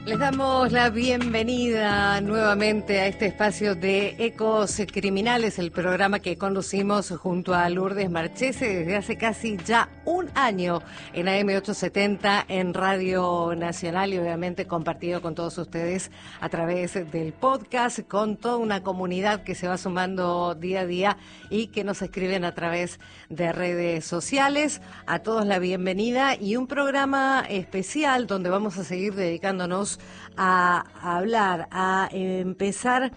Les damos la bienvenida nuevamente a este espacio de Ecos Criminales, el programa que conducimos junto a Lourdes Marchese desde hace casi ya un año en AM870 en Radio Nacional y obviamente compartido con todos ustedes a través del podcast, con toda una comunidad que se va sumando día a día y que nos escriben a través de redes sociales. A todos la bienvenida y un programa especial donde vamos a seguir dedicándonos a hablar, a empezar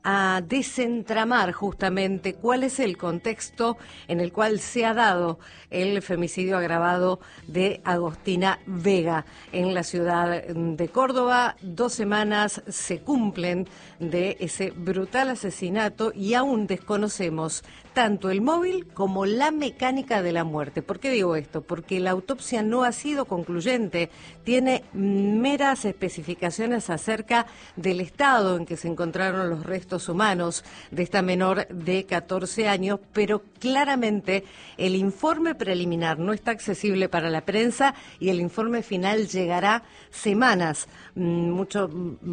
a desentramar justamente cuál es el contexto en el cual se ha dado el femicidio agravado de Agostina Vega en la ciudad de Córdoba. 2 semanas se cumplen de ese brutal asesinato y aún desconocemos tanto el móvil como la mecánica de la muerte. ¿Por qué digo esto? Porque la autopsia no ha sido concluyente, tiene meras especificaciones acerca del estado en que se encontraron los restos humanos de esta menor de 14 años, pero claramente el informe preliminar no está accesible para la prensa y el informe final llegará semanas. Mucho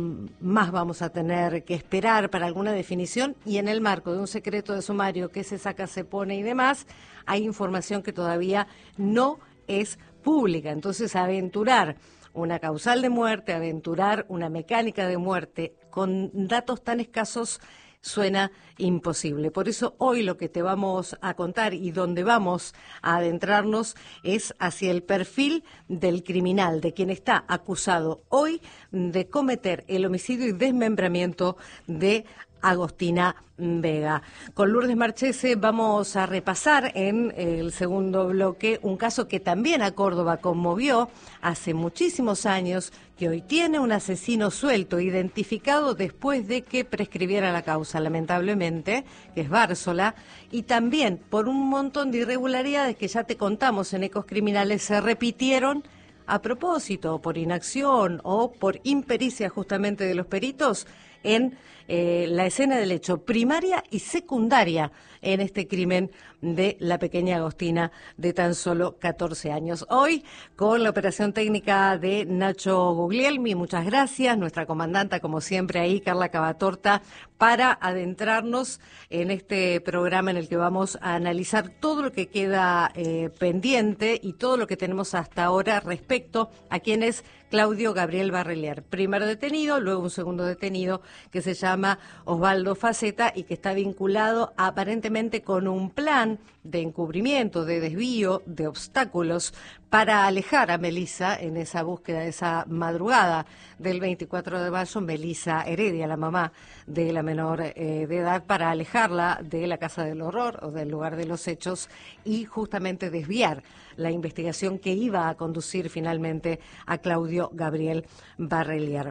más vamos a tener que esperar para alguna definición y en el marco de un secreto de sumario que se saca, se pone y demás, hay información que todavía no es pública. Entonces, aventurar una causal de muerte, aventurar una mecánica de muerte con datos tan escasos suena imposible. Por eso hoy lo que te vamos a contar y donde vamos a adentrarnos es hacia el perfil del criminal, de quien está acusado hoy de cometer el homicidio y desmembramiento de Agostina Vega. Con Lourdes Marchese vamos a repasar en el segundo bloque un caso que también a Córdoba conmovió hace muchísimos años, que hoy tiene un asesino suelto, identificado después de que prescribiera la causa, lamentablemente, que es Bársola, y también por un montón de irregularidades que ya te contamos en Ecos Criminales se repitieron a propósito, por inacción o por impericia justamente de los peritos en la escena del hecho primaria y secundaria en este crimen de la pequeña Agostina de tan solo 14 años. Hoy, con la operación técnica de Nacho Guglielmi, muchas gracias, nuestra comandanta, como siempre, ahí, Carla Cavatorta, para adentrarnos en este programa en el que vamos a analizar todo lo que queda pendiente y todo lo que tenemos hasta ahora respecto a quién es Claudio Gabriel Barrelier. Primer detenido, luego un segundo detenido que se llama Osvaldo Faceta y que está vinculado aparentemente con un plan de encubrimiento, de desvío, de obstáculos para alejar a Melissa en esa búsqueda, de esa madrugada del 24 de mayo, Melissa Heredia, la mamá de la menor de edad, para alejarla de la casa del horror o del lugar de los hechos y justamente desviar la investigación que iba a conducir finalmente a Claudio Gabriel Barrelier.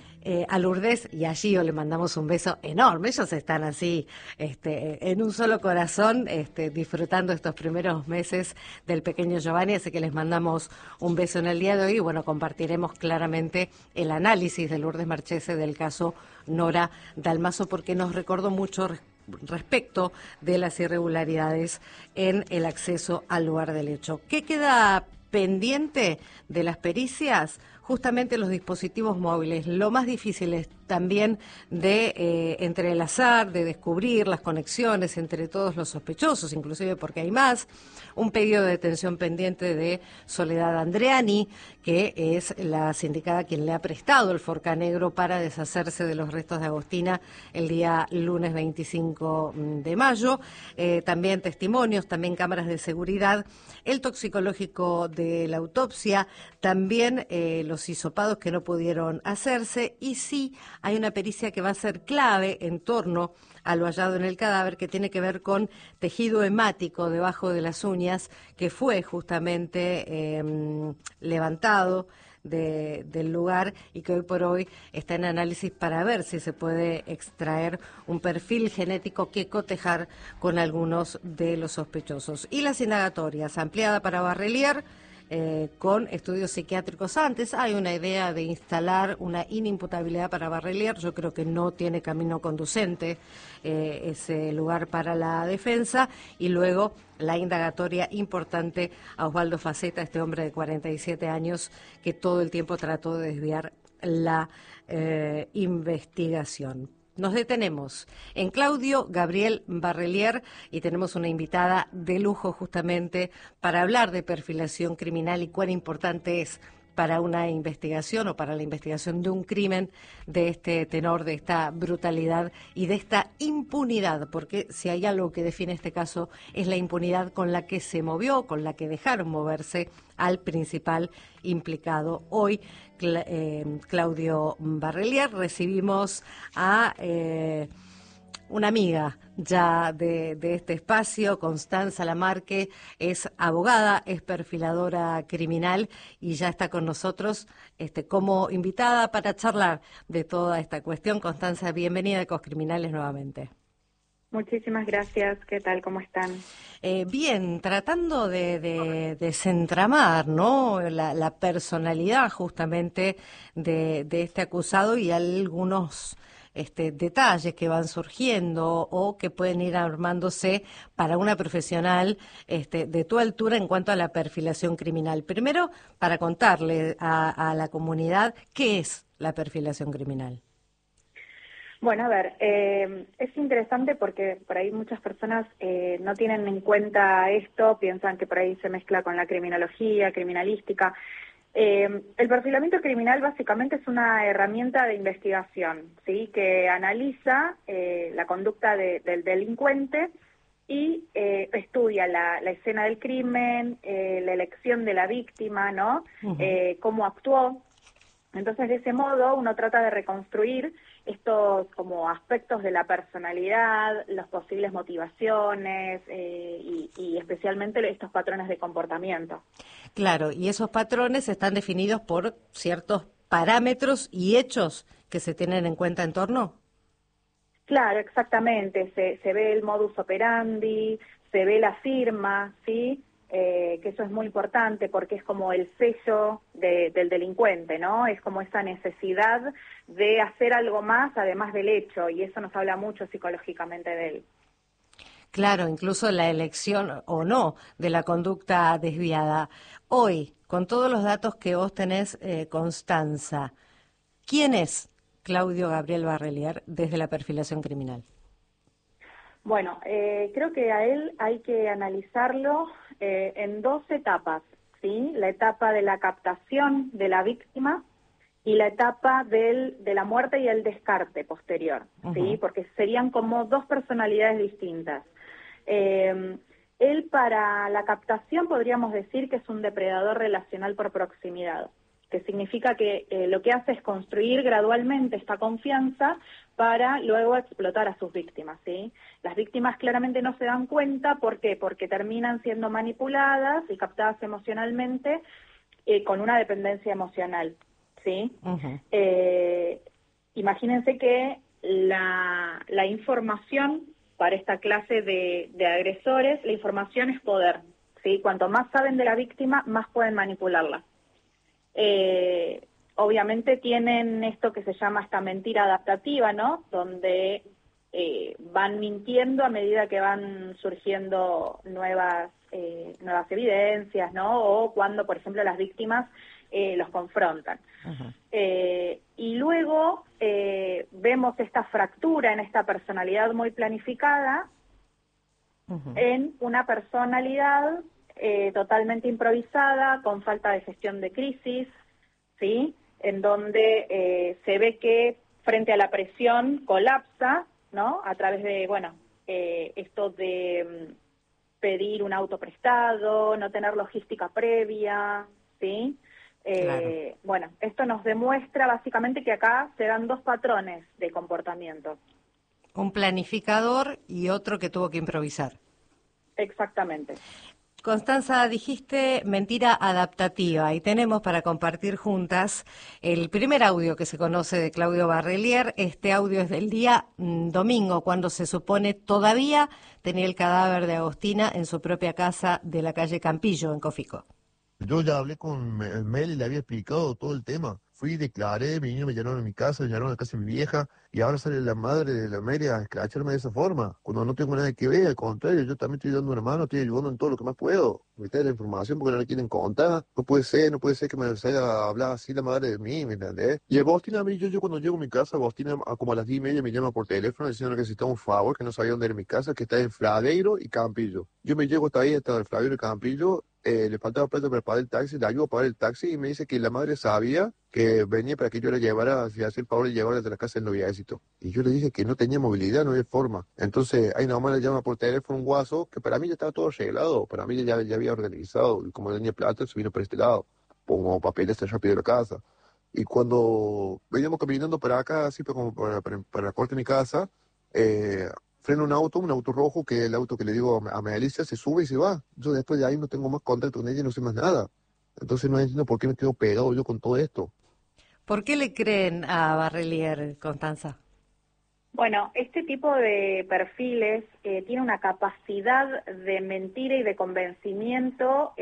A Lourdes y a Gio le mandamos un beso enorme. Ellos están así en un solo corazón disfrutando estos primeros meses del pequeño Giovanni, así que les mandamos un beso en el día de hoy y bueno, compartiremos claramente el análisis de Lourdes Marchese del caso Nora Dalmazo, porque nos recordó mucho respecto de las irregularidades en el acceso al lugar del hecho. ¿Qué queda pendiente de las pericias? Justamente los dispositivos móviles. Lo más difícil es también de entrelazar, de descubrir las conexiones entre todos los sospechosos, inclusive porque hay más. Un pedido de detención pendiente de Soledad Andreani, que es la sindicada quien le ha prestado el Forca Negro para deshacerse de los restos de Agostina el día lunes 25 de mayo. También testimonios, también cámaras de seguridad, el toxicológico de la autopsia, también los hisopados que no pudieron hacerse y sí hay una pericia que va a ser clave en torno a lo hallado en el cadáver, que tiene que ver con tejido hemático debajo de las uñas, que fue justamente levantado del lugar y que hoy por hoy está en análisis para ver si se puede extraer un perfil genético que cotejar con algunos de los sospechosos. Y las indagatorias, ampliada para Barrelier, con estudios psiquiátricos antes. Hay una idea de instalar una inimputabilidad para Barrelier. Yo creo que no tiene camino conducente ese lugar para la defensa. Y luego la indagatoria importante a Osvaldo Faceta, este hombre de 47 años que todo el tiempo trató de desviar la investigación. Nos detenemos en Claudio Gabriel Barrelier y tenemos una invitada de lujo justamente para hablar de perfilación criminal y cuán importante es para una investigación o para la investigación de un crimen de este tenor, de esta brutalidad y de esta impunidad, porque si hay algo que define este caso es la impunidad con la que se movió, con la que dejaron moverse al principal implicado. Hoy, Claudio Barrelier, recibimos a una amiga ya de este espacio, Constanza Lamarque, es abogada, es perfiladora criminal y ya está con nosotros como invitada para charlar de toda esta cuestión. Constanza, bienvenida a Ecos Criminales nuevamente. Muchísimas gracias. ¿Qué tal? ¿Cómo están? Bien, tratando de desentramar, ¿no?, la personalidad justamente de este acusado y algunos detalles que van surgiendo o que pueden ir armándose para una profesional de tu altura en cuanto a la perfilación criminal. Primero, para contarle a la comunidad qué es la perfilación criminal. Bueno, a ver, es interesante porque por ahí muchas personas no tienen en cuenta esto, piensan que por ahí se mezcla con la criminología, criminalística. El perfilamiento criminal básicamente es una herramienta de investigación, ¿sí?, que analiza la conducta del delincuente y estudia la escena del crimen, la elección de la víctima, ¿no? Uh-huh. Cómo actuó. Entonces, de ese modo, uno trata de reconstruir estos como aspectos de la personalidad, las posibles motivaciones y especialmente estos patrones de comportamiento. Claro, y esos patrones están definidos por ciertos parámetros y hechos que se tienen en cuenta en torno. Claro, exactamente. Se ve el modus operandi, se ve la firma, ¿sí? Que eso es muy importante porque es como el sello del delincuente, ¿no? Es como esa necesidad de hacer algo más además del hecho, y eso nos habla mucho psicológicamente de él. Claro, incluso la elección o no de la conducta desviada. Hoy, con todos los datos que vos tenés, Constanza, ¿quién es Claudio Gabriel Barrelier desde la perfilación criminal? Bueno, creo que a él hay que analizarlo en dos etapas, ¿sí? La etapa de la captación de la víctima y la etapa de la muerte y el descarte posterior, ¿sí? Uh-huh. Porque serían como dos personalidades distintas. Él para la captación podríamos decir que es un depredador relacional por proximidad, que significa que lo que hace es construir gradualmente esta confianza para luego explotar a sus víctimas, ¿sí? Las víctimas claramente no se dan cuenta, ¿por qué? Porque terminan siendo manipuladas y captadas emocionalmente con una dependencia emocional, ¿sí? Uh-huh. Imagínense que la información para esta clase de agresores, la información es poder, ¿sí? Cuanto más saben de la víctima, más pueden manipularla. Obviamente tienen esto que se llama esta mentira adaptativa, ¿no? Donde van mintiendo a medida que van surgiendo nuevas evidencias, ¿no? O cuando, por ejemplo, las víctimas los confrontan. Uh-huh. Y luego vemos esta fractura en esta personalidad muy planificada, uh-huh, en una personalidad totalmente improvisada, con falta de gestión de crisis, ¿sí? En donde se ve que frente a la presión colapsa, ¿no? A través de, esto de pedir un auto prestado, no tener logística previa, ¿sí? Claro. Bueno, esto nos demuestra básicamente que acá se dan dos patrones de comportamiento. Un planificador y otro que tuvo que improvisar. Exactamente. Constanza, dijiste mentira adaptativa y tenemos para compartir juntas el primer audio que se conoce de Claudio Barrelier. Este audio es del día domingo, cuando se supone todavía tenía el cadáver de Agostina en su propia casa de la calle Campillo, en Cofico. Yo ya hablé con Mel y le había explicado todo el tema. Fui, declaré, me vinieron, me llenaron a mi casa, me llenaron a la casa de mi vieja, y ahora sale la madre de la Mary a escracharme de esa forma, cuando no tengo nada que ver. Al contrario, yo también estoy dando una mano, estoy ayudando en todo lo que más puedo. Meter la información porque no la quieren contar. No puede ser que me salga a hablar así la madre de mí, ¿me entendés? Y Agostina, a mí, yo cuando llego a mi casa, Agostina, como a las 10:30 me llama por teléfono diciendo que necesitaba un favor, que no sabía dónde era mi casa, que está en Fradeiro y Campillo. Yo me llego hasta ahí, hasta el Fradeiro y Campillo. Le faltaba plata para pagar el taxi, le ayudo a pagar el taxi y me dice que la madre sabía que venía para que yo la llevara, si hacía el favor de llevarla de la casa del noviecito. Y yo le dije que no tenía movilidad, no había forma. Entonces, ahí nomás le llama por teléfono un guaso, que para mí ya estaba todo arreglado, para mí ya había organizado, y como tenía plata, se vino por este lado, pongo papeles rápido de la casa. Y cuando veníamos caminando para acá, así como para la puerta de mi casa, frena un auto rojo, que es el auto que le digo a Melissa, se sube y se va. Yo después de ahí no tengo más contacto con ella, no sé más nada. Entonces no entiendo por qué me quedo pegado yo con todo esto. ¿Por qué le creen a Barrelier, Constanza? Bueno, este tipo de perfiles tiene una capacidad de mentira y de convencimiento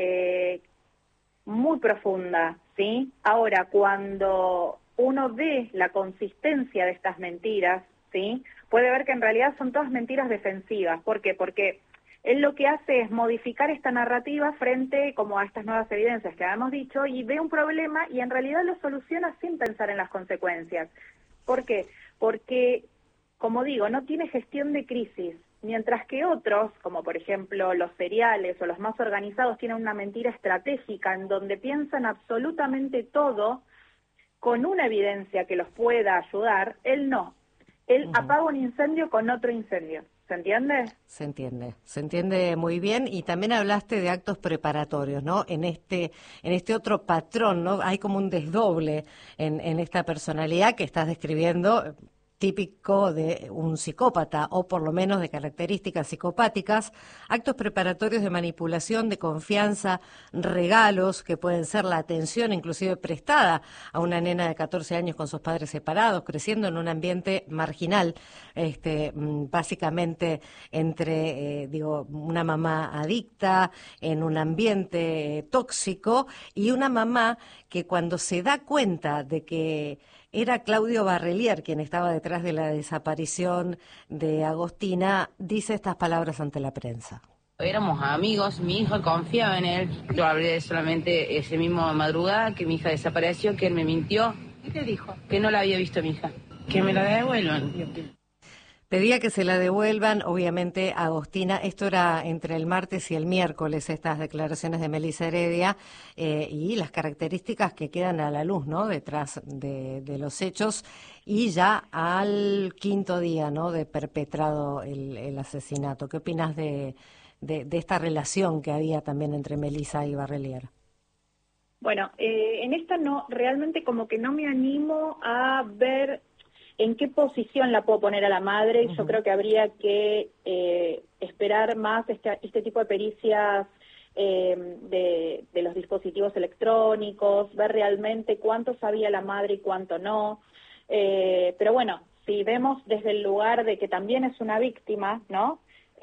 muy profunda, ¿sí? Ahora, cuando uno ve la consistencia de estas mentiras, ¿sí? Puede ver que en realidad son todas mentiras defensivas. ¿Por qué? Porque él lo que hace es modificar esta narrativa frente como a estas nuevas evidencias que habíamos dicho, y ve un problema y en realidad lo soluciona sin pensar en las consecuencias. ¿Por qué? Porque, como digo, no tiene gestión de crisis, mientras que otros, como por ejemplo los seriales o los más organizados, tienen una mentira estratégica en donde piensan absolutamente todo con una evidencia que los pueda ayudar. Él no. Él apaga un incendio con otro incendio. ¿Se entiende? Se entiende muy bien. Y también hablaste de actos preparatorios, ¿no? En este otro patrón, ¿no? Hay como un desdoble en esta personalidad que estás describiendo, típico de un psicópata, o por lo menos de características psicopáticas, actos preparatorios de manipulación, de confianza, regalos que pueden ser la atención inclusive prestada a una nena de 14 años con sus padres separados, creciendo en un ambiente marginal, básicamente entre, una mamá adicta, en un ambiente tóxico, y una mamá que cuando se da cuenta de que era Claudio Barrelier quien estaba detrás de la desaparición de Agostina, dice estas palabras ante la prensa. Éramos amigos, mi hijo confiaba en él. Yo hablé solamente ese mismo madrugada que mi hija desapareció, que él me mintió. ¿Qué te dijo? Que no la había visto a mi hija. Que me la devuelvan. Pedía que se la devuelvan, obviamente, a Agostina. Esto era entre el martes y el miércoles, estas declaraciones de Melissa Heredia, y las características que quedan a la luz, ¿no?, detrás de los hechos, y ya al quinto día, ¿no?, de perpetrado el asesinato. ¿Qué opinas de esta relación que había también entre Melissa y Barrelier? Bueno, en esta no, realmente como que no me animo a ver en qué posición la puedo poner a la madre. Yo creo que habría que esperar más este tipo de pericias de los dispositivos electrónicos, ver realmente cuánto sabía la madre y cuánto no. Pero bueno, si vemos desde el lugar de que también es una víctima, ¿no?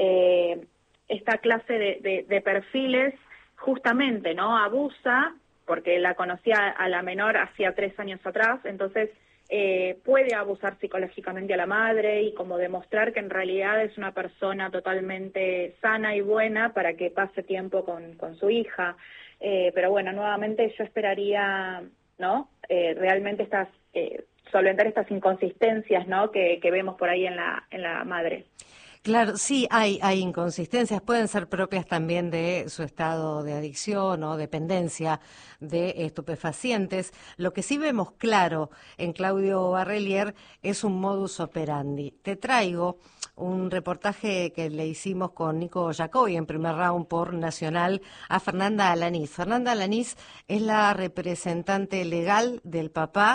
Esta clase de perfiles justamente, ¿no?, abusa, porque la conocía a la menor hacía 3 años atrás, entonces puede abusar psicológicamente a la madre y como demostrar que en realidad es una persona totalmente sana y buena para que pase tiempo con su hija. Pero bueno, nuevamente yo esperaría, ¿no?, realmente solventar estas inconsistencias, ¿no?, que vemos por ahí en la madre. Claro, sí, hay inconsistencias, pueden ser propias también de su estado de adicción o dependencia de estupefacientes. Lo que sí vemos claro en Claudio Barrelier es un modus operandi. Te traigo un reportaje que le hicimos con Nico Jacobi en Primer Round por Nacional a Fernanda Alanís. Fernanda Alanís es la representante legal del papá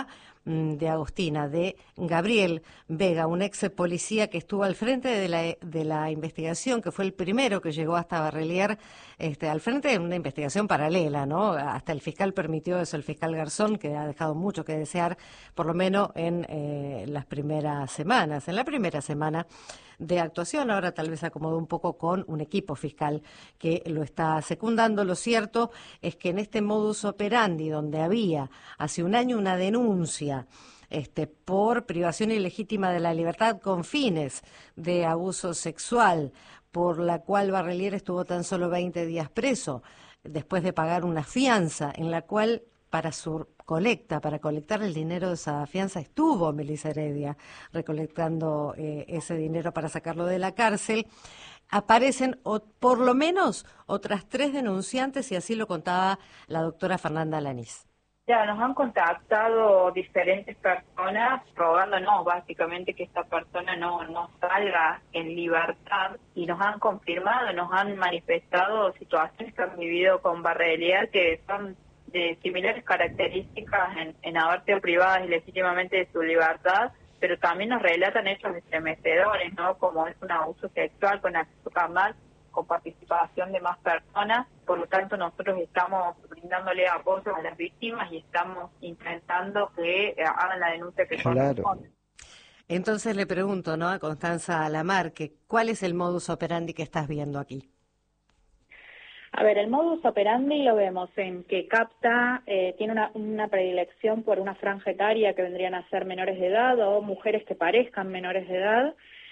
de Agostina, de Gabriel Vega, un ex policía que estuvo al frente de la investigación, que fue el primero que llegó hasta Barrelier, al frente de una investigación paralela, ¿no? Hasta el fiscal permitió eso, el fiscal Garzón, que ha dejado mucho que desear, por lo menos en las primeras semanas. En la primera semana de actuación, ahora tal vez acomodó un poco con un equipo fiscal que lo está secundando. Lo cierto es que en este modus operandi, donde había hace un año una denuncia por privación ilegítima de la libertad con fines de abuso sexual, por la cual Barrelier estuvo tan solo 20 días preso, después de pagar una fianza en la cual para colectar el dinero de esa fianza estuvo Melissa Heredia recolectando ese dinero para sacarlo de la cárcel. Aparecen por lo menos otras 3 denunciantes y así lo contaba la doctora Fernanda Lanís. Ya, nos han contactado diferentes personas rogándonos básicamente que esta persona no salga en libertad y nos han confirmado, nos han manifestado situaciones que han vivido con Barrelier que son de similares características en haber sido privadas ilegítimamente de su libertad, pero también nos relatan hechos estremecedores, ¿no? Como es un abuso sexual con acceso carnal, con participación de más personas. Por lo tanto, nosotros estamos brindándole apoyo a las víctimas y estamos intentando que hagan la denuncia que corresponde. Entonces le pregunto, ¿no?, a Constanza Lamarque, ¿cuál es el modus operandi que estás viendo aquí? A ver, el modus operandi lo vemos en que capta, tiene una predilección por una franja etaria que vendrían a ser menores de edad o mujeres que parezcan menores de edad.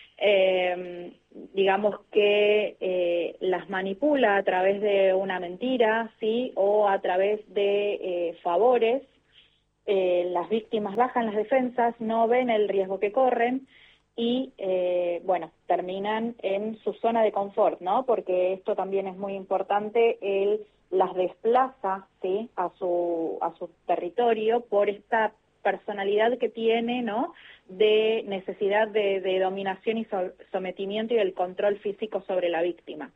Digamos que las manipula a través de una mentira, ¿sí? O a través de favores. Las víctimas bajan las defensas, no ven el riesgo que corren y, terminan en su zona de confort, ¿no? Porque esto también es muy importante, él las desplaza, ¿sí?, a su territorio por esta personalidad que tiene, ¿no?, de necesidad de dominación y sometimiento y del control físico sobre la víctima.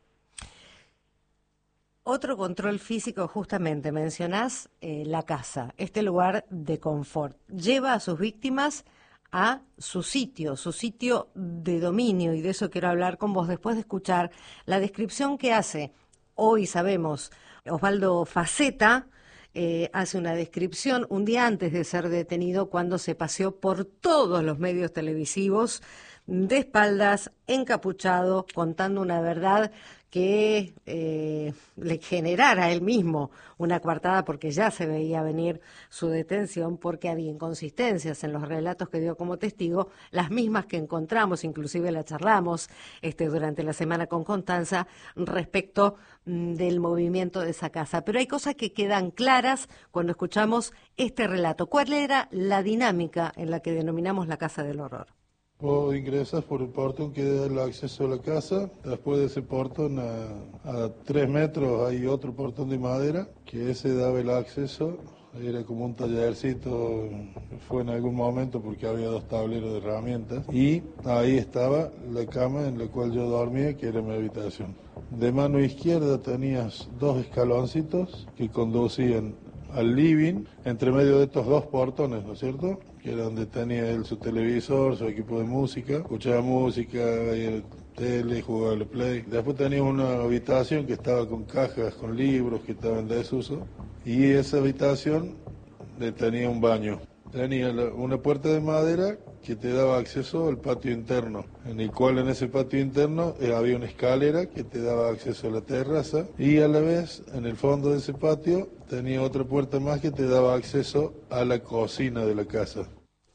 Otro control físico, justamente, mencionás la casa, este lugar de confort. Lleva a sus víctimas a su sitio de dominio, y de eso quiero hablar con vos después de escuchar la descripción que hace, hoy sabemos, Osvaldo Faceta. Hace una descripción un día antes de ser detenido cuando se paseó por todos los medios televisivos de espaldas, encapuchado, contando una verdad que le generara a él mismo una coartada, porque ya se veía venir su detención, porque había inconsistencias en los relatos que dio como testigo, las mismas que encontramos, inclusive la charlamos durante la semana con Constanza, respecto del movimiento de esa casa. Pero hay cosas que quedan claras cuando escuchamos este relato. ¿Cuál era la dinámica en la que denominamos la Casa del Horror? Vos ingresas por el portón que da el acceso a la casa. Después de ese portón a 3 metros hay otro portón de madera, que ese daba el acceso. Era como un tallercito, fue en algún momento porque había 2 tableros de herramientas. Y ahí estaba la cama en la cual yo dormía, que era mi habitación. De mano izquierda tenías 2 escaloncitos que conducían al living, entre medio de estos 2 portones, ¿no es cierto?, que era donde tenía él su televisor, su equipo de música, escuchaba música, veía tele, jugaba al play. Después tenía una habitación que estaba con cajas, con libros que estaban en desuso, y esa habitación tenía un baño. Tenía una puerta de madera que te daba acceso al patio interno, en el cual en ese patio interno había una escalera que te daba acceso a la terraza, y a la vez en el fondo de ese patio tenía otra puerta más que te daba acceso a la cocina de la casa.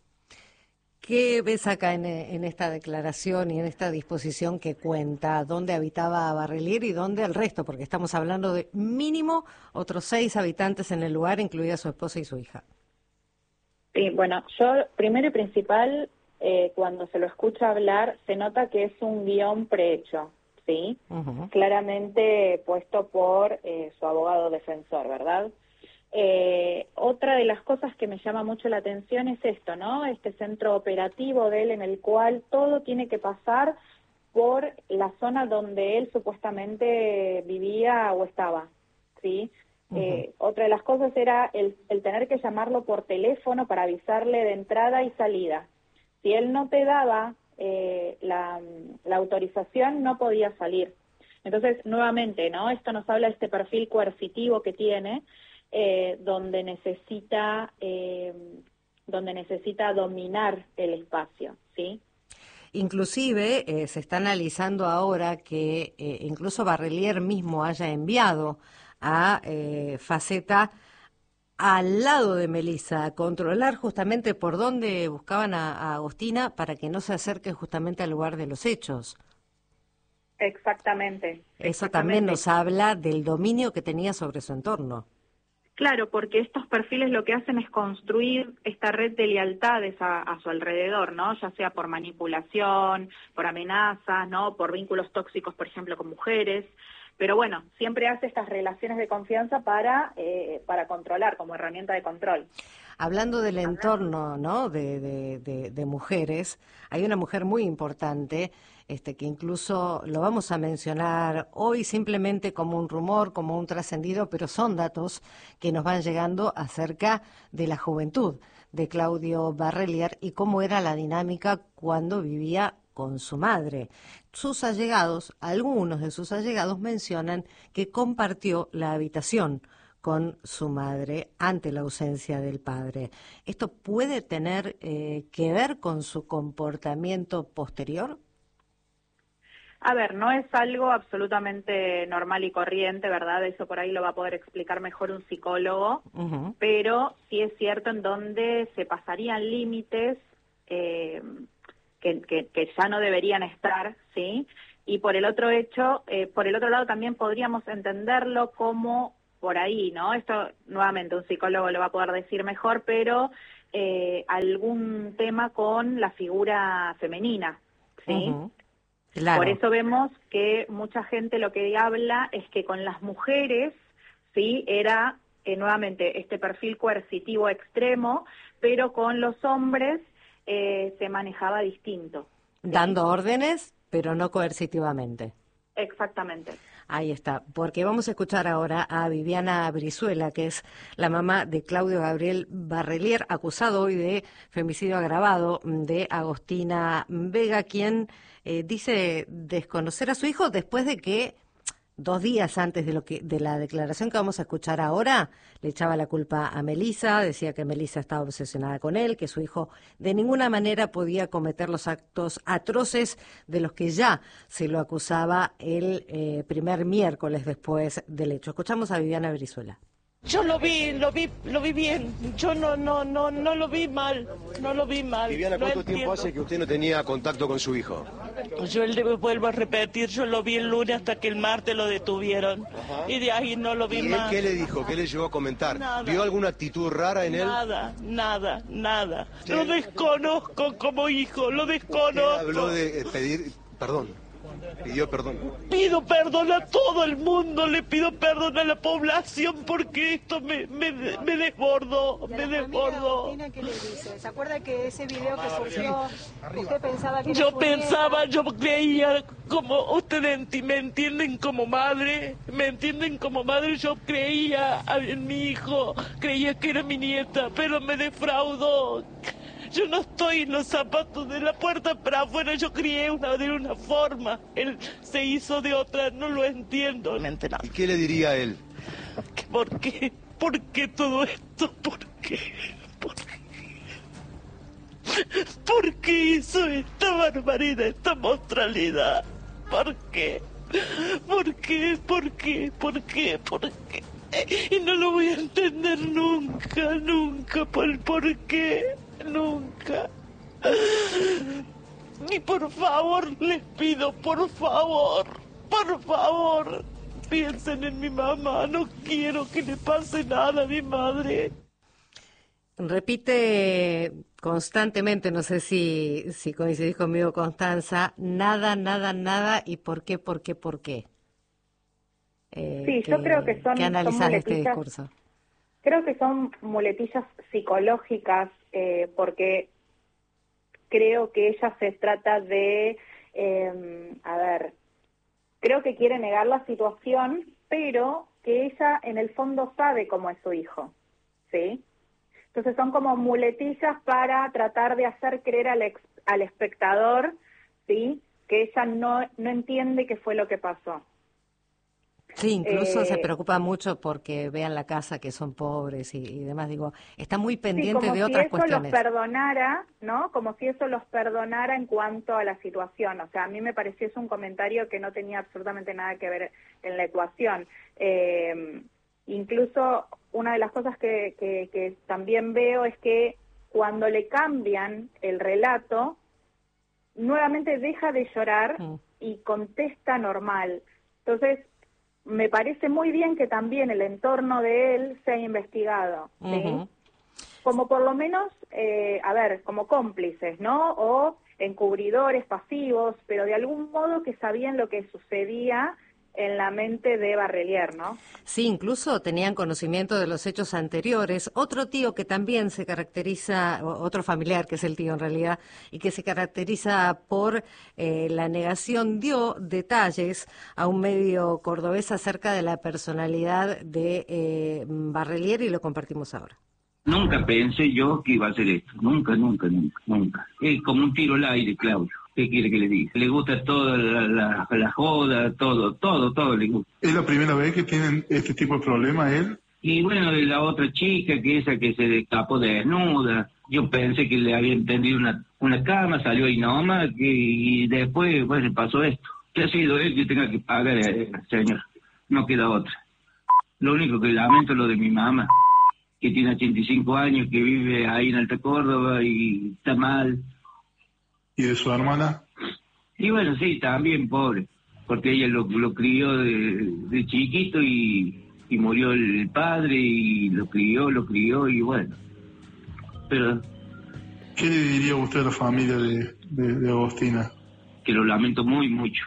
¿Qué ves acá en esta declaración y en esta disposición que cuenta dónde habitaba Barrelier y dónde el resto? Porque estamos hablando de mínimo otros 6 habitantes en el lugar, incluida su esposa y su hija. Sí, bueno, yo primero y principal, cuando se lo escucha hablar, se nota que es un guión prehecho, ¿sí? Uh-huh. Claramente puesto por su abogado defensor, ¿verdad? Otra de las cosas que me llama mucho la atención es esto, ¿no? Este centro operativo de él en el cual todo tiene que pasar por la zona donde él supuestamente vivía o estaba, ¿sí? Otra de las cosas era el tener que llamarlo por teléfono para avisarle de entrada y salida. Si él no te daba la autorización, no podía salir. Entonces, nuevamente, ¿no? Esto nos habla de este perfil coercitivo que tiene, donde necesita dominar el espacio, ¿sí? Inclusive se está analizando ahora que incluso Barrelier mismo haya enviado a Faceta al lado de Melissa a controlar justamente por dónde buscaban a Agostina para que no se acerque justamente al lugar de los hechos. Exactamente. Eso también nos habla del dominio que tenía sobre su entorno. Claro, porque estos perfiles lo que hacen es construir esta red de lealtades a su alrededor, ¿no? Ya sea por manipulación, por amenazas, ¿no? Por vínculos tóxicos, por ejemplo, con mujeres. Pero bueno, siempre hace estas relaciones de confianza para controlar, como herramienta de control. Hablando del entorno, ¿no? de mujeres, hay una mujer muy importante que incluso lo vamos a mencionar hoy simplemente como un rumor, como un trascendido, pero son datos que nos van llegando acerca de la juventud de Claudio Barrelier y cómo era la dinámica cuando vivía con su madre. Sus allegados, algunos de sus allegados mencionan que compartió la habitación con su madre ante la ausencia del padre. ¿Esto puede tener que ver con su comportamiento posterior? A ver, no es algo absolutamente normal y corriente, ¿verdad? Eso por ahí lo va a poder explicar mejor un psicólogo, pero sí es cierto en donde se pasarían límites que ya no deberían estar, ¿sí? Y por el otro lado también podríamos entenderlo como por ahí, ¿no? Esto nuevamente un psicólogo lo va a poder decir mejor, pero algún tema con la figura femenina, ¿sí? Claro. Por eso vemos que mucha gente lo que habla es que con las mujeres, sí, era nuevamente este perfil coercitivo extremo, pero con los hombres se manejaba distinto. ¿Sí? Dando órdenes, pero no coercitivamente. Exactamente. Ahí está, porque vamos a escuchar ahora a Viviana Brizuela, que es la mamá de Claudio Gabriel Barrelier, acusado hoy de femicidio agravado de Agostina Vega, quien dice desconocer a su hijo después de que 2 días antes de la declaración que vamos a escuchar ahora, le echaba la culpa a Melissa, decía que Melissa estaba obsesionada con él, que su hijo de ninguna manera podía cometer los actos atroces de los que ya se lo acusaba el primer miércoles después del hecho. Escuchamos a Viviana Brizuela. Yo lo vi bien. Yo no lo vi mal. No lo vi mal. Viviana, ¿cuánto tiempo hace que usted no tenía contacto con su hijo? Yo vuelvo a repetir, yo lo vi el lunes hasta que el martes lo detuvieron. Ajá. Y de ahí no lo vi más. ¿Y él qué le dijo? ¿Qué le llegó a comentar? Nada. ¿Vio alguna actitud rara en él? Nada. Sí. Lo desconozco como hijo, lo desconozco. Usted habló de pedir perdón. Pidió perdón. Pido perdón a todo el mundo, le pido perdón a la población porque esto me desbordó, me desbordó. ¿Qué le dice? ¿Se acuerda que ese video que surgió, usted pensaba que yo creía, como ustedes me entienden como madre, yo creía en mi hijo, creía que era mi nieta, pero me defraudó. Yo no estoy en los zapatos de la puerta para afuera, yo crié de una forma, él se hizo de otra, no lo entiendo. ¿Y qué le diría a él? ¿Por qué? ¿Por qué todo esto? ¿Por qué? ¿Por qué hizo esta barbaridad, esta monstrualidad? ¿Por qué? ¿Por qué? Y no lo voy a entender nunca, por qué. Nunca. Y por favor, les pido, por favor, piensen en mi mamá, no quiero que le pase nada a mi madre. Repite constantemente, no sé si coincidís conmigo, Constanza, nada, y por qué. Sí, yo creo que son este discurso. Creo que son muletillas psicológicas, porque creo que ella se trata de, creo que quiere negar la situación, pero que ella en el fondo sabe cómo es su hijo, ¿sí? Entonces son como muletillas para tratar de hacer creer al espectador, ¿sí?, que ella no entiende qué fue lo que pasó. Sí, incluso se preocupa mucho porque vean la casa, que son pobres y demás. Digo, está muy pendiente de otras cuestiones. Como si eso los perdonara, ¿no? Como si eso los perdonara en cuanto a la situación. O sea, a mí me pareció eso un comentario que no tenía absolutamente nada que ver en la ecuación. Incluso una de las cosas que también veo es que cuando le cambian el relato, nuevamente deja de llorar y contesta normal. Entonces, me parece muy bien que también el entorno de él sea investigado, ¿sí? Como por lo menos, como cómplices, ¿no? O encubridores pasivos, pero de algún modo que sabían lo que sucedía en la mente de Barrelier, ¿no? Sí, incluso tenían conocimiento de los hechos anteriores. Otro tío que también se caracteriza, otro familiar que es el tío en realidad, y que se caracteriza por la negación, dio detalles a un medio cordobés acerca de la personalidad de Barrelier y lo compartimos ahora. Nunca pensé yo que iba a hacer esto. Nunca. Es como un tiro al aire, Claudio. ¿Qué quiere que le diga? Le gusta toda la joda, todo le gusta. ¿Es la primera vez que tienen este tipo de problemas él? Y bueno, de la otra chica, esa que se escapó desnuda, yo pensé que le habían tendido una cama, salió ahí nomás, y después, bueno, pasó esto. ¿Qué ha sido él que tenga que pagar, señor? No queda otra. Lo único que lamento es lo de mi mamá, que tiene 85 años, que vive ahí en Alta Córdoba y está mal. ¿Y de su hermana? Y bueno, sí, también pobre, porque ella lo crió de chiquito y murió el padre y lo crió y bueno. Pero ¿qué le diría usted a la familia de Agostina? Que lo lamento muy mucho.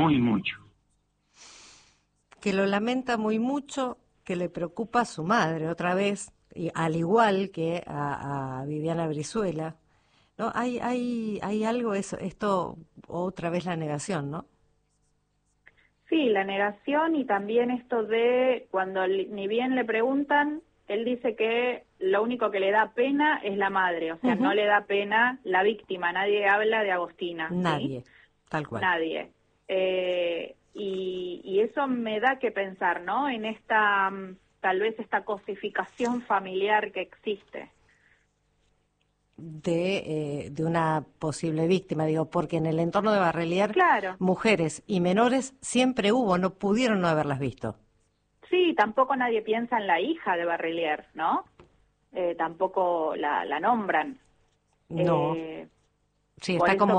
Que lo lamenta muy mucho, que le preocupa a su madre otra vez, y al igual que a Viviana Brizuela. ¿No? Hay algo, esto otra vez la negación, ¿no? Sí, la negación y también esto de cuando ni bien le preguntan, él dice que lo único que le da pena es la madre, o sea, no le da pena la víctima, nadie habla de Agostina. Nadie, ¿sí? Tal cual. Nadie. Y eso me da que pensar, ¿no? En esta, tal vez esta cosificación familiar que existe. De una posible víctima, digo, porque en el entorno de Barrelier, claro, mujeres y menores siempre hubo, no pudieron no haberlas visto. Sí, tampoco nadie piensa en la hija de Barrelier, ¿no? Tampoco la nombran. No. Sí, está como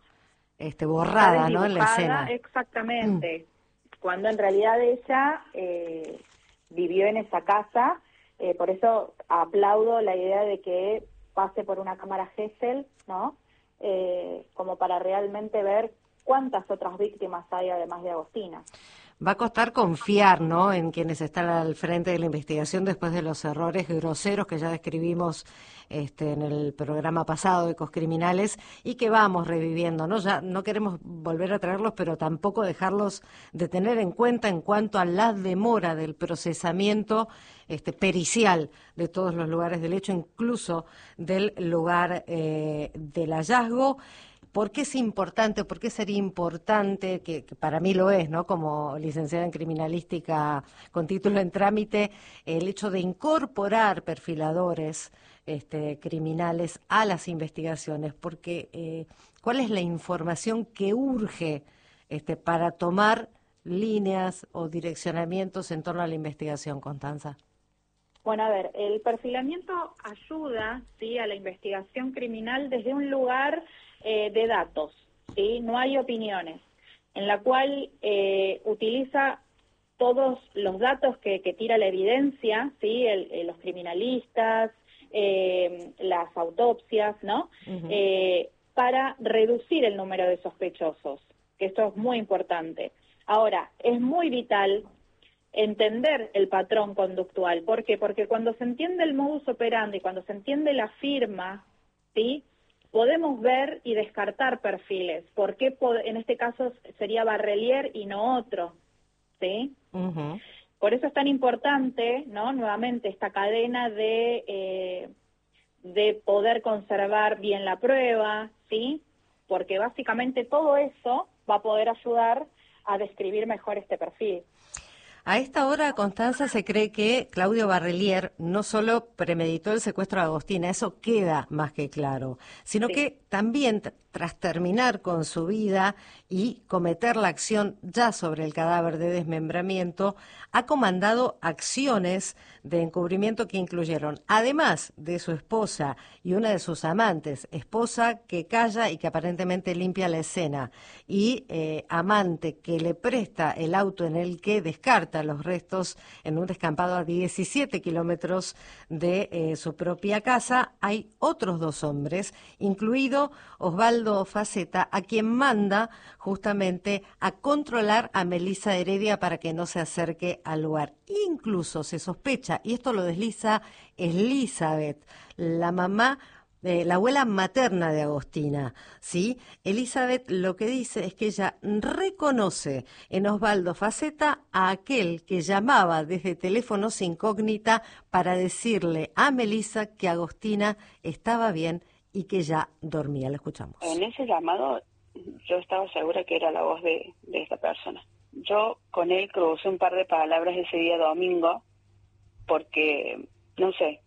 borrada, ¿no? En la escena. Exactamente. Cuando en realidad ella vivió en esa casa, por eso aplaudo la idea de que pase por una cámara Gesell, ¿no? Como para realmente ver cuántas otras víctimas hay además de Agostina. Va a costar confiar, ¿no?, en quienes están al frente de la investigación después de los errores groseros que ya describimos en el programa pasado, Ecos Criminales, y que vamos reviviendo, ¿no? Ya no queremos volver a traerlos, pero tampoco dejarlos de tener en cuenta en cuanto a la demora del procesamiento pericial de todos los lugares del hecho, incluso del lugar del hallazgo. ¿Por qué es importante, por qué sería importante, que para mí lo es, ¿no?, como licenciada en criminalística con título en trámite, el hecho de incorporar perfiladores criminales a las investigaciones? Porque ¿cuál es la información que urge para tomar líneas o direccionamientos en torno a la investigación, Constanza? Bueno, a ver, el perfilamiento ayuda, ¿sí?, a la investigación criminal desde un lugar de datos, ¿sí? No hay opiniones, en la cual utiliza todos los datos que tira la evidencia, ¿sí? Los criminalistas, las autopsias, ¿no? Para reducir el número de sospechosos, que esto es muy importante. Ahora, es muy vital entender el patrón conductual. ¿Por qué? Porque cuando se entiende el modus operandi, cuando se entiende la firma, ¿sí?, podemos ver y descartar perfiles. ¿Por qué en este caso sería Barrelier y no otro? ¿Sí? Por eso es tan importante, ¿no? Nuevamente, esta cadena de poder conservar bien la prueba, ¿sí? Porque básicamente todo eso va a poder ayudar a describir mejor este perfil. A esta hora, Constanza, se cree que Claudio Barrelier no solo premeditó el secuestro de Agostina, eso queda más que claro, sino que también, tras terminar con su vida y cometer la acción ya sobre el cadáver de desmembramiento, ha comandado acciones de encubrimiento que incluyeron, además de su esposa y una de sus amantes, esposa que calla y que aparentemente limpia la escena, y amante que le presta el auto en el que descarta los restos en un descampado a 17 kilómetros de su propia casa. Hay otros 2 hombres, incluido Osvaldo Faceta, a quien manda justamente a controlar a Melissa Heredia para que no se acerque al lugar. Incluso se sospecha, y esto lo desliza Elizabeth, la mamá, la abuela materna de Agostina, ¿sí? Elizabeth lo que dice es que ella reconoce en Osvaldo Faceta a aquel que llamaba desde teléfonos incógnita para decirle a Melissa que Agostina estaba bien y que ya dormía. La escuchamos. En ese llamado yo estaba segura que era la voz de esta persona. Yo con él crucé un par de palabras ese día domingo porque, no sé,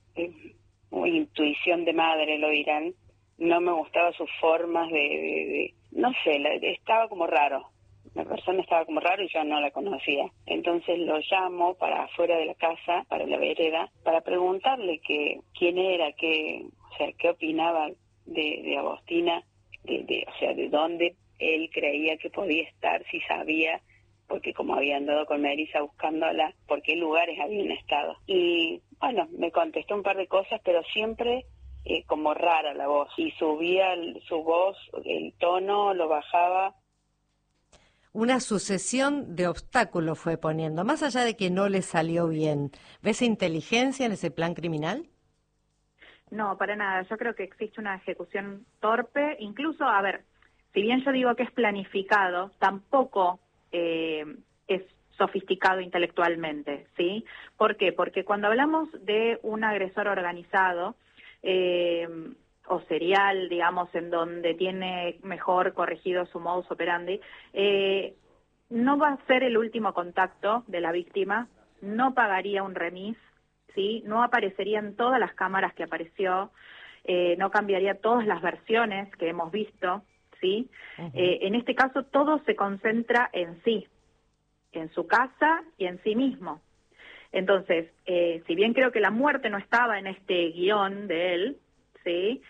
intuición de madre lo dirán, no me gustaba sus formas no sé, estaba como raro. La persona estaba como raro y yo no la conocía. Entonces lo llamo para afuera de la casa, para la vereda, para preguntarle quién era, qué opinaba de Agostina, o sea, de dónde él creía que podía estar, si sabía, porque como había andado con Melissa buscándola, por qué lugares habían estado. Y bueno, me contestó un par de cosas, pero siempre como rara la voz. Y subía su voz, el tono lo bajaba. Una sucesión de obstáculos fue poniendo, más allá de que no le salió bien. ¿Ves inteligencia en ese plan criminal? No, para nada. Yo creo que existe una ejecución torpe. Incluso, a ver, si bien yo digo que es planificado, tampoco es sofisticado intelectualmente, ¿sí? ¿Por qué? Porque cuando hablamos de un agresor organizado o serial, digamos, en donde tiene mejor corregido su modus operandi, no va a ser el último contacto de la víctima, no pagaría un remis, ¿sí? No aparecería en todas las cámaras que apareció, no cambiaría todas las versiones que hemos visto, ¿sí? En este caso todo se concentra en sí, en su casa y en sí mismo. Entonces, si bien creo que la muerte no estaba en este guión de él, ¿sí?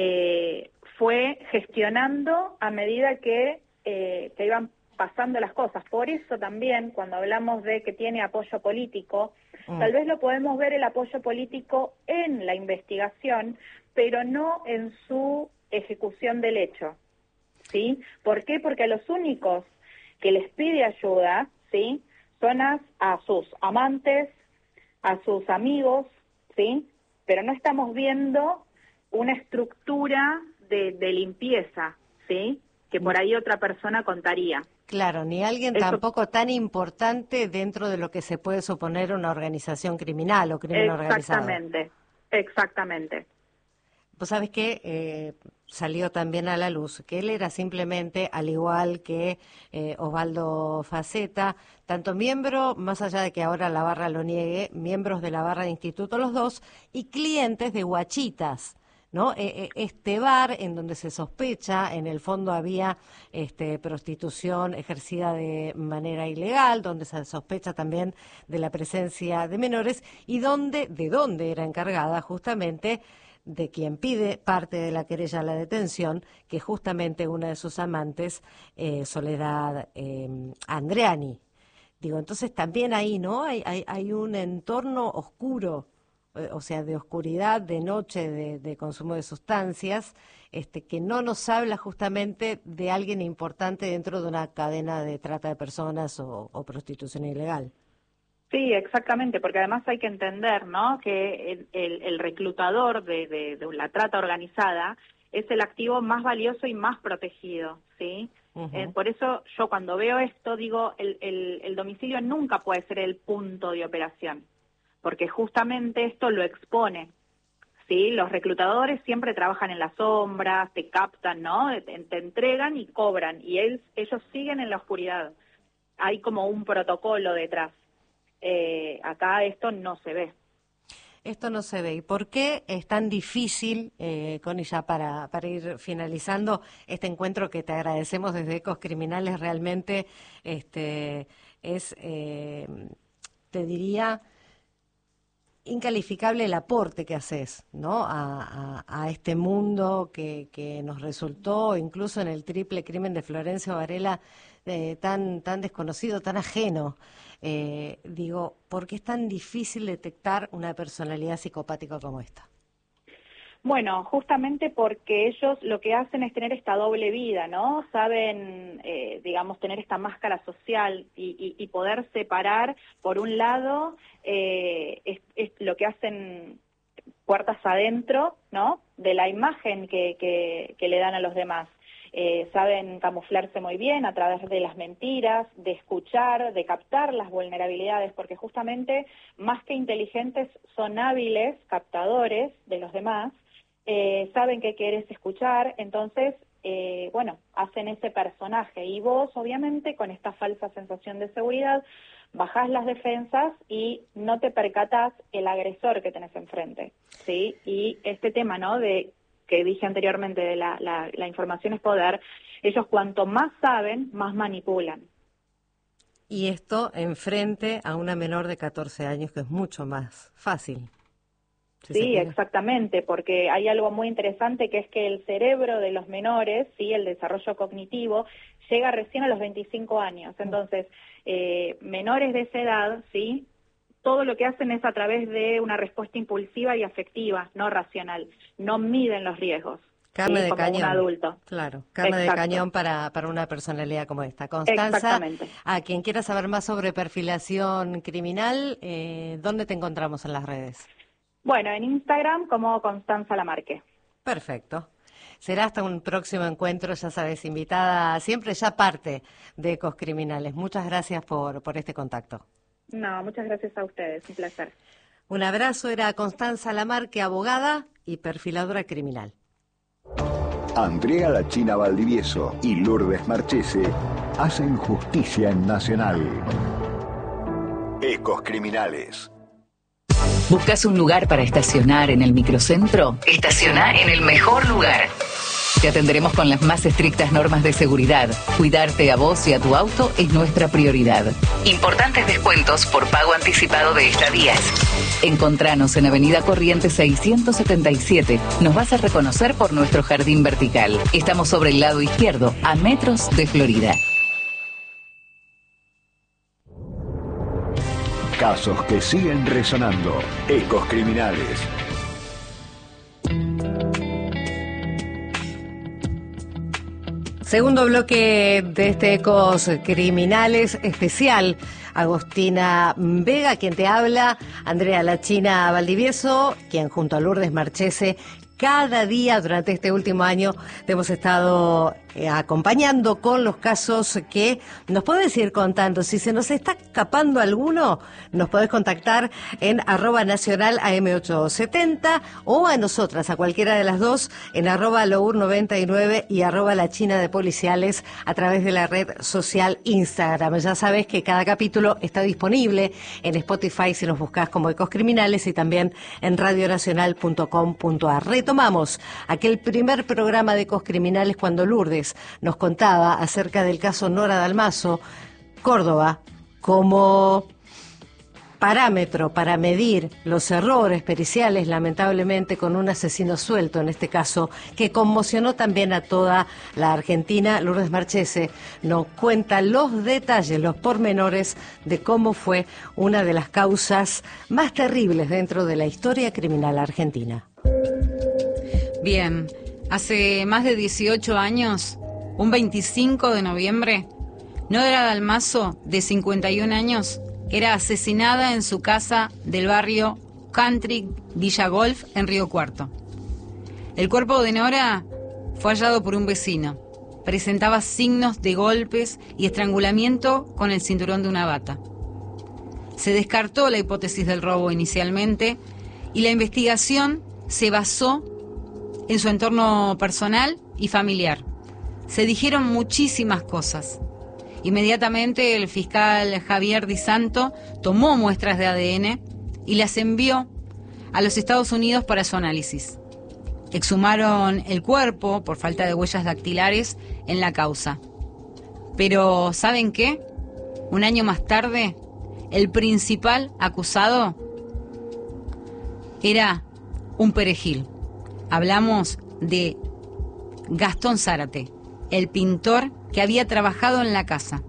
Fue gestionando a medida que iban pasando las cosas. Por eso también, cuando hablamos de que tiene apoyo político, tal vez lo podemos ver el apoyo político en la investigación, pero no en su ejecución del hecho, ¿sí? ¿Por qué? Porque a los únicos que les pide ayuda, ¿sí?, son a sus amantes, a sus amigos, ¿sí? Pero no estamos viendo una estructura de limpieza, ¿sí?, que por ahí otra persona contaría. Claro, ni alguien tampoco tan importante dentro de lo que se puede suponer una organización criminal o crimen organizado. Exactamente. Vos sabés que salió también a la luz que él era simplemente, al igual que Osvaldo Faceta, tanto miembro, más allá de que ahora la barra lo niegue, miembros de la barra de instituto los dos, y clientes de Guachitas, ¿no? Este bar en donde se sospecha, en el fondo había prostitución ejercida de manera ilegal, donde se sospecha también de la presencia de menores y de dónde era encargada justamente de quien pide parte de la querella a la detención, que justamente una de sus amantes, Soledad Andreani. Digo, entonces también ahí, ¿no? Hay un entorno oscuro, o sea, de oscuridad, de noche, de consumo de sustancias, que no nos habla justamente de alguien importante dentro de una cadena de trata de personas o prostitución ilegal. Sí, exactamente, porque además hay que entender, ¿no?, que el reclutador de la trata organizada es el activo más valioso y más protegido, ¿sí? Por eso yo cuando veo esto digo, el domicilio nunca puede ser el punto de operación, porque justamente esto lo expone. ¿Sí? Los reclutadores siempre trabajan en las sombras, te captan, ¿no? Te entregan y cobran, y ellos siguen en la oscuridad. Hay como un protocolo detrás. Acá esto no se ve. Esto no se ve. ¿Y por qué es tan difícil, Connie, ya para ir finalizando este encuentro que te agradecemos desde Ecos Criminales? Realmente es, te diría, incalificable el aporte que haces, ¿no? a este mundo que nos resultó, incluso en el triple crimen de Florencio Varela, tan desconocido, tan ajeno. Digo, ¿por qué es tan difícil detectar una personalidad psicopática como esta? Bueno, justamente porque ellos lo que hacen es tener esta doble vida, ¿no? Saben, digamos, tener esta máscara social y poder separar, por un lado, es lo que hacen puertas adentro, ¿no? De la imagen que le dan a los demás. Saben camuflarse muy bien a través de las mentiras, de escuchar, de captar las vulnerabilidades, porque justamente, más que inteligentes, son hábiles captadores de los demás. Saben qué quieres escuchar, entonces, bueno, hacen ese personaje, y vos, obviamente, con esta falsa sensación de seguridad, bajás las defensas y no te percatás el agresor que tenés enfrente, ¿sí? Y este tema, ¿no?, de que dije anteriormente, de la información es poder, ellos cuanto más saben, más manipulan. Y esto enfrente a una menor de 14 años, que es mucho más fácil. Sí, exactamente, porque hay algo muy interesante, que es que el cerebro de los menores, sí, el desarrollo cognitivo, llega recién a los 25 años. Entonces, menores de esa edad, sí, todo lo que hacen es a través de una respuesta impulsiva y afectiva, no racional. No miden los riesgos. Carne de como cañón. un adulto. Claro, carne de cañón para una personalidad como esta. Constanza, a quien quiera saber más sobre perfilación criminal, ¿dónde te encontramos en las redes? Bueno, en Instagram como Constanza Lamarque. Perfecto. Será hasta un próximo encuentro, ya sabes, invitada siempre, ya parte de Ecos Criminales. Muchas gracias por este contacto. No, muchas gracias a ustedes, un placer. Un abrazo, era Constanza Lamarque, abogada y perfiladora criminal. Andrea La China Valdivieso y Lourdes Marchese hacen justicia en Nacional. Ecos Criminales. ¿Buscas un lugar para estacionar en el microcentro? Estaciona en el mejor lugar. Te atenderemos con las más estrictas normas de seguridad. Cuidarte a vos y a tu auto es nuestra prioridad. Importantes descuentos por pago anticipado de estadías. Encontranos en Avenida Corrientes 677. Nos vas a reconocer por nuestro jardín vertical. Estamos sobre el lado izquierdo, a metros de Florida. Casos que siguen resonando. Ecos Criminales. Segundo bloque de este Ecos Criminales especial. Agostina Vega, quien te habla, Andrea La China Valdivieso, quien junto a Lourdes Marchese, cada día durante este último año te hemos estado acompañando con los casos que nos podés ir contando. Si se nos está escapando alguno, nos podés contactar en @nacionalam870 o a nosotras, a cualquiera de las dos, en @lour99 y @lachina de policiales a través de la red social Instagram. Ya sabes que cada capítulo está disponible en Spotify si nos buscas como Ecos Criminales y también en radionacional.com.ar. Retomamos aquel primer programa de Ecos Criminales cuando Lourdes nos contaba acerca del caso Nora Dalmazo, Córdoba, como parámetro para medir los errores periciales, lamentablemente con un asesino suelto en este caso, que conmocionó también a toda la Argentina. Lourdes Marchese nos cuenta los detalles, los pormenores de cómo fue una de las causas más terribles dentro de la historia criminal argentina. Bien, hace más de 18 años, un 25 de noviembre, Nora Dalmazo, de 51 años, era asesinada en su casa del barrio Country Villa Golf en Río Cuarto. El cuerpo de Nora fue hallado por un vecino. presentaba signos de golpes y estrangulamiento con el cinturón de una bata. Se descartó la hipótesis del robo inicialmente y la investigación se basó en su entorno personal y familiar. Se dijeron muchísimas cosas. Inmediatamente el fiscal Javier Di Santo tomó muestras de ADN y las envió a los Estados Unidos para su análisis. Exhumaron el cuerpo por falta de huellas dactilares en la causa. Pero, ¿saben qué? Un año más tarde, el principal acusado era un perejil. Hablamos de Gastón Zárate, el pintor que había trabajado en la casa.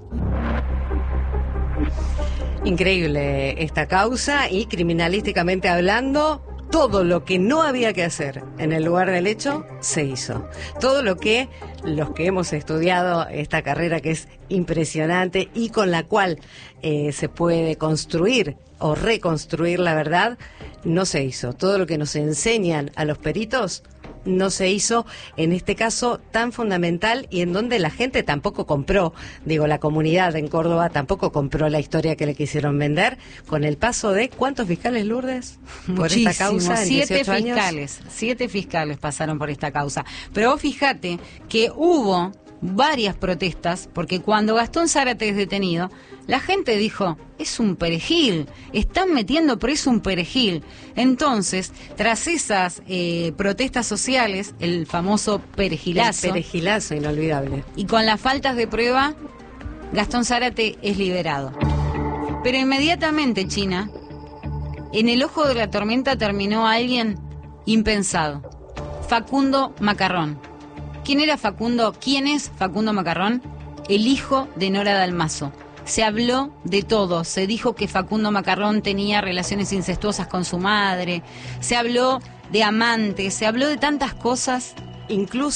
Increíble esta causa y criminalísticamente hablando, todo lo que no había que hacer en el lugar del hecho se hizo. Todo lo que los que hemos estudiado esta carrera que es impresionante y con la cual se puede construir o reconstruir la verdad, no se hizo. Todo lo que nos enseñan a los peritos no se hizo en este caso tan fundamental y en donde la gente tampoco compró, digo, la comunidad en Córdoba tampoco compró la historia que le quisieron vender con el paso de ¿cuántos fiscales, Lourdes? Por esta causa en 18 años. 7 fiscales pasaron por esta causa. Pero vos fíjate que hubo varias protestas porque cuando Gastón Zárate es detenido, la gente dijo, es un perejil, están metiendo preso un perejil. Entonces, tras esas protestas sociales, el famoso perejilazo. El perejilazo, inolvidable. Y con las faltas de prueba, Gastón Zárate es liberado. Pero inmediatamente, China, en el ojo de la tormenta terminó alguien impensado. Facundo Macarrón. ¿Quién era Facundo? ¿Quién es Facundo Macarrón? El hijo de Nora Dalmazo. Se habló de todo, se dijo que Facundo Macarrón tenía relaciones incestuosas con su madre, se habló de amantes, se habló de tantas cosas, incluso